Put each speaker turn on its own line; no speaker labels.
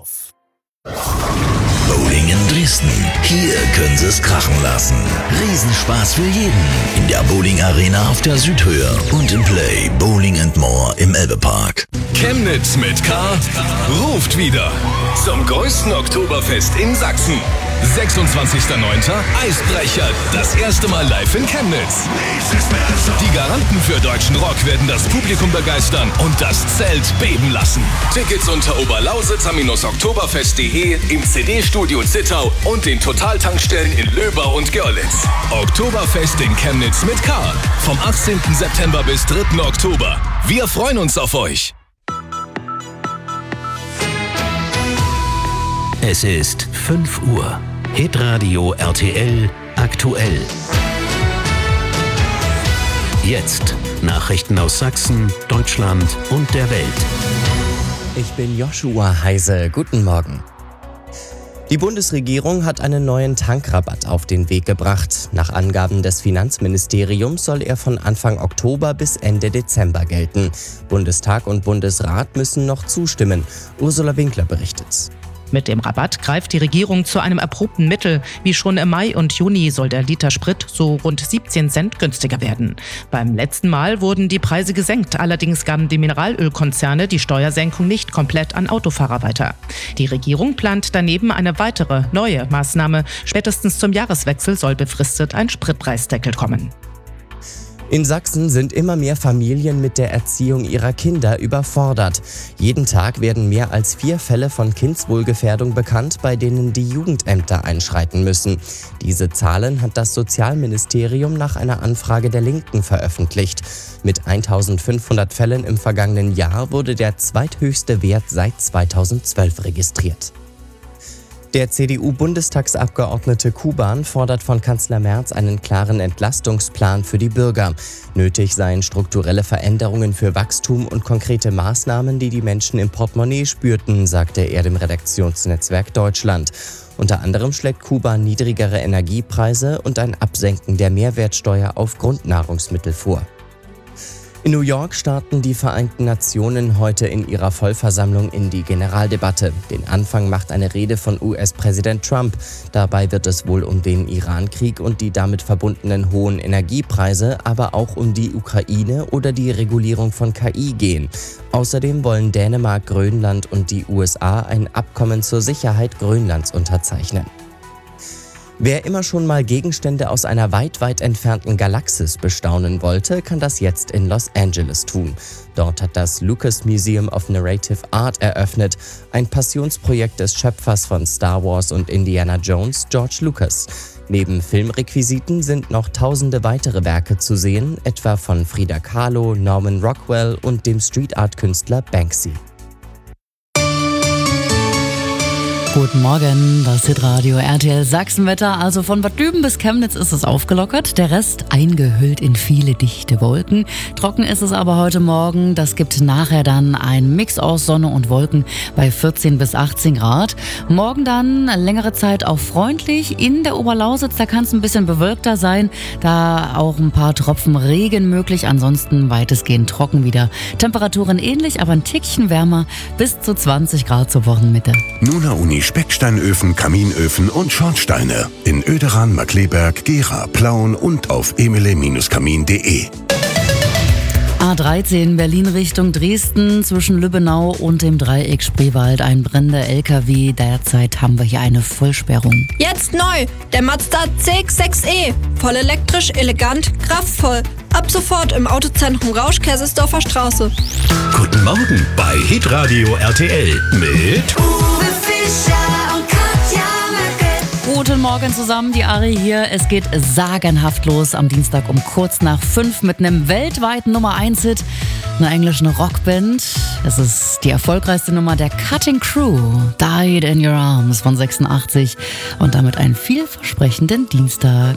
auf.
Bowling in Dresden. Hier können Sie es krachen lassen. Riesenspaß für jeden. In der Bowling Arena auf der Südhöhe und im Play Bowling & More im Elbe-Park.
Chemnitz mit K ruft wieder zum größten Oktoberfest in Sachsen. 26.09. Eisbrecher, das erste Mal live in Chemnitz. Die Garanten für deutschen Rock werden das Publikum begeistern und das Zelt beben lassen. Tickets unter oberlausitzer-oktoberfest.de, im CD-Studio Zittau und den Totaltankstellen in Löber und Görlitz. Oktoberfest in Chemnitz mit K. Vom 18. September bis 3. Oktober. Wir freuen uns auf euch.
Es ist 5 Uhr. Hitradio RTL aktuell. Jetzt Nachrichten aus Sachsen, Deutschland und der Welt.
Ich bin Joshua Heise. Guten Morgen. Die Bundesregierung hat einen neuen Tankrabatt auf den Weg gebracht. Nach Angaben des Finanzministeriums soll er von Anfang Oktober bis Ende Dezember gelten. Bundestag und Bundesrat müssen noch zustimmen. Ursula Winkler berichtet.
Mit dem Rabatt greift die Regierung zu einem erprobten Mittel. Wie schon im Mai und Juni soll der Liter Sprit so rund 17 Cent günstiger werden. Beim letzten Mal wurden die Preise gesenkt. Allerdings gaben die Mineralölkonzerne die Steuersenkung nicht komplett an Autofahrer weiter. Die Regierung plant daneben eine weitere, neue Maßnahme. Spätestens zum Jahreswechsel soll befristet ein Spritpreisdeckel kommen.
In Sachsen sind immer mehr Familien mit der Erziehung ihrer Kinder überfordert. Jeden Tag werden mehr als 4 Fälle von Kindswohlgefährdung bekannt, bei denen die Jugendämter einschreiten müssen. Diese Zahlen hat das Sozialministerium nach einer Anfrage der Linken veröffentlicht. Mit 1500 Fällen im vergangenen Jahr wurde der zweithöchste Wert seit 2012 registriert. Der CDU-Bundestagsabgeordnete Kuban fordert von Kanzler Merz einen klaren Entlastungsplan für die Bürger. Nötig seien strukturelle Veränderungen für Wachstum und konkrete Maßnahmen, die die Menschen im Portemonnaie spürten, sagte er dem Redaktionsnetzwerk Deutschland. Unter anderem schlägt Kuban niedrigere Energiepreise und ein Absenken der Mehrwertsteuer auf Grundnahrungsmittel vor. In New York starten die Vereinten Nationen heute in ihrer Vollversammlung in die Generaldebatte. Den Anfang macht eine Rede von US-Präsident Trump. Dabei wird es wohl um den Iran-Krieg und die damit verbundenen hohen Energiepreise, aber auch um die Ukraine oder die Regulierung von KI gehen. Außerdem wollen Dänemark, Grönland und die USA ein Abkommen zur Sicherheit Grönlands unterzeichnen. Wer immer schon mal Gegenstände aus einer weit, weit entfernten Galaxis bestaunen wollte, kann das jetzt in Los Angeles tun. Dort hat das Lucas Museum of Narrative Art eröffnet, ein Passionsprojekt des Schöpfers von Star Wars und Indiana Jones, George Lucas. Neben Filmrequisiten sind noch tausende weitere Werke zu sehen, etwa von Frida Kahlo, Norman Rockwell und dem Street-Art-Künstler Banksy.
Guten Morgen, das Hitradio RTL Sachsenwetter. Also von Bad Düben bis Chemnitz ist es aufgelockert, der Rest eingehüllt in viele dichte Wolken. Trocken ist es aber heute Morgen. Das gibt nachher dann einen Mix aus Sonne und Wolken bei 14 bis 18 Grad. Morgen dann längere Zeit auch freundlich. In der Oberlausitz, da kann es ein bisschen bewölkter sein. Da auch ein paar Tropfen Regen möglich. Ansonsten weitestgehend trocken wieder. Temperaturen ähnlich, aber ein Tickchen wärmer. Bis zu 20 Grad zur Wochenmitte.
Nuna Uni Specksteinöfen, Kaminöfen und Schornsteine. In Oederan, Markleberg, Gera, Plauen und auf emile-kamin.de.
A13 Berlin Richtung Dresden zwischen Lübbenau und dem Dreieck Spreewald. Ein brennender LKW. Derzeit haben wir hier eine Vollsperrung.
Jetzt neu, der Mazda CX-6e. Voll elektrisch, elegant, kraftvoll. Ab sofort im Autozentrum Rausch, Kaisersdorfer Straße.
Guten Morgen bei Hitradio RTL mit
Uwe Fischer und Katja Möcke.
Guten Morgen zusammen, die Ari hier. Es geht sagenhaft los am Dienstag um kurz nach 5 mit einem weltweiten Nummer 1-Hit, einer englischen Rockband. Es ist die erfolgreichste Nummer der Cutting Crew, Died in Your Arms von 86 und damit einen vielversprechenden Dienstag.